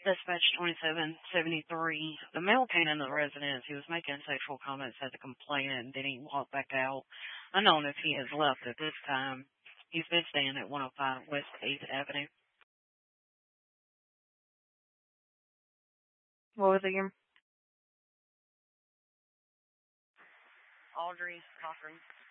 Dispatch 2773. The male came into the residence. He was making sexual comments at the complainant, and then he walked back out. Unknown if he has left at this time. He's been staying at 105 West 8th Avenue. What was it again? Audrey Cochran.